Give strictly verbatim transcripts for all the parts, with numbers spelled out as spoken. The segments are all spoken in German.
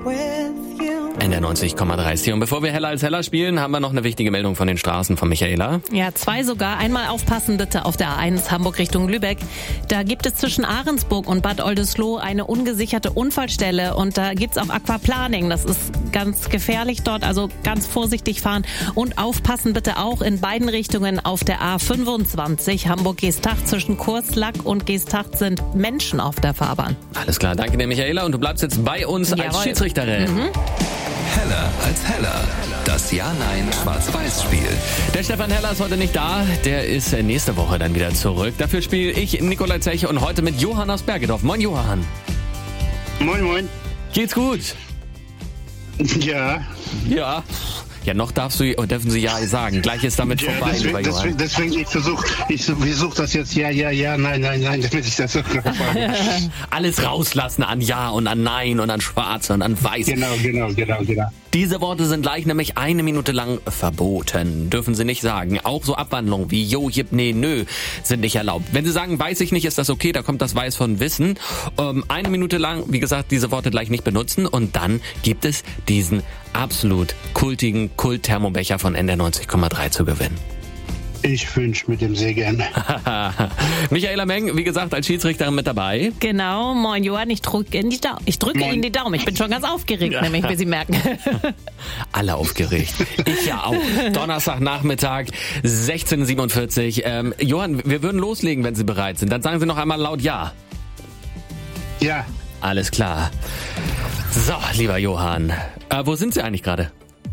N R neunzig Komma drei. Und bevor wir Heller als Heller spielen, haben wir noch eine wichtige Meldung von den Straßen von Michaela. Ja, zwei sogar. Einmal aufpassen bitte auf der A eins Hamburg Richtung Lübeck. Da gibt es zwischen Ahrensburg und Bad Oldesloe eine ungesicherte Unfallstelle und da gibt's auch Aquaplaning. Das ist ganz gefährlich dort, also ganz vorsichtig fahren und aufpassen bitte auch in beiden Richtungen auf der A fünfundzwanzig Hamburg-Geesthacht. Zwischen Kurslack und Geesthacht sind Menschen auf der Fahrbahn. Alles klar, danke dir Michaela und du bleibst jetzt bei uns Jawohl. als Schiedsrichterin. Mhm. Heller als Heller. Das Ja-Nein-Schwarz-Weiß-Spiel. Der Stefan Heller ist heute nicht da, der ist nächste Woche dann wieder zurück. Dafür spiele ich Nikolai Zeche und heute mit Johann aus Bergedorf. Moin Johann. Moin, moin. Geht's gut? Ja. Ja. Ja, noch darfst du, dürfen Sie ja sagen. Gleich ist damit Ja, vorbei, deswegen, lieber Johann. deswegen, deswegen, ich versuche ich versuch das jetzt, ja, ja, ja, nein, nein, nein, damit ich das so Alles rauslassen an Ja und an Nein und an Schwarz und an Weiß. Genau, genau, genau, genau. Diese Worte sind gleich nämlich eine Minute lang verboten. Dürfen Sie nicht sagen. Auch so Abwandlungen wie Jo, Jip, Nee, Nö sind nicht erlaubt. Wenn Sie sagen, weiß ich nicht, ist das okay, da kommt das Weiß von Wissen. Ähm, eine Minute lang, wie gesagt, diese Worte gleich nicht benutzen und dann gibt es diesen absolut kultigen Kult-Thermobecher von N R neunzig Komma drei zu gewinnen. Ich wünsche mir dem sehr gerne. Michaela Meng, wie gesagt, als Schiedsrichterin mit dabei. Genau, moin Johann, ich drücke Ihnen die, Dau- ich drücke Moin. Ihnen die Daumen. Ich bin schon ganz aufgeregt, Ja. nämlich, wie Sie merken. Alle aufgeregt. Ich ja auch. Donnerstagnachmittag, sechzehn Uhr siebenundvierzig. Ähm, Johann, wir würden loslegen, wenn Sie bereit sind. Dann sagen Sie noch einmal laut Ja. Ja, Alles klar. So, lieber Johann. Äh, wo sind Sie eigentlich gerade?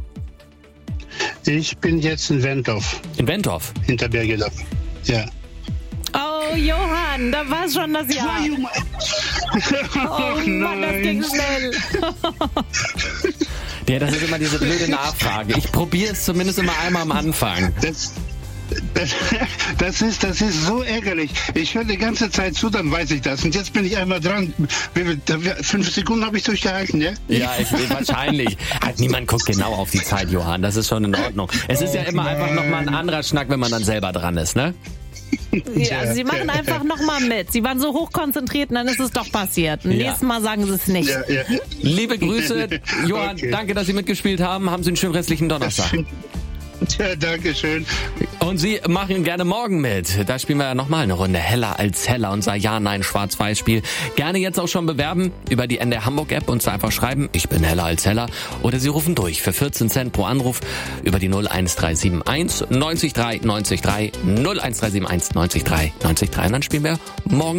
ich bin jetzt in Wentorf, In Wentorf. hinter Bergedorf. Ja. Oh, Johann, da war schon das Ja. Oh Mann, das ging schnell. Ja, das ist immer diese blöde Nachfrage. Ich probiere es zumindest immer einmal am Anfang. Das, das, das, ist, das ist so ärgerlich. Ich höre die ganze Zeit zu, dann weiß ich das. Und jetzt bin ich einmal dran. Wie viel- da- Fünf Sekunden habe ich durchgehalten, ja? Ja, ich, wahrscheinlich. Halt, niemand guckt genau auf die Zeit, Johann. Das ist schon in Ordnung. Es ist ja immer einfach nochmal ein anderer Schnack, wenn man dann selber dran ist, ne? Ja, also Sie machen einfach nochmal mit. Sie waren so hochkonzentriert und dann ist es doch passiert. Ja. Nächstes Mal sagen Sie es nicht. Ja, ja. Liebe Grüße, Johann. Okay. Danke, dass Sie mitgespielt haben. Haben Sie einen schönen restlichen Donnerstag. Ja, danke schön. Und Sie machen gerne morgen mit. Da spielen wir ja nochmal eine Runde Heller als Heller, unser Ja-Nein-Schwarz-Weiß-Spiel. Gerne jetzt auch schon bewerben über die N D R Hamburg-App und einfach schreiben, ich bin Heller als Heller. Oder Sie rufen durch für vierzehn Cent pro Anruf über die null eins drei sieben eins neun drei neun drei null eins drei sieben eins neun drei neun drei. Und dann spielen wir morgen